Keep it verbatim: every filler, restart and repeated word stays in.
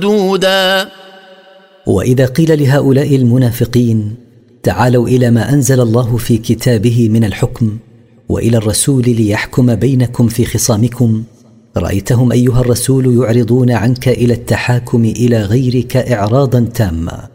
مردودا. وإذا قيل لهؤلاء المنافقين تعالوا إلى ما أنزل الله في كتابه من الحكم وإلى الرسول ليحكم بينكم في خصامكم، رأيتهم أيها الرسول يعرضون عنك إلى التحاكم إلى غيرك إعراضا تاما.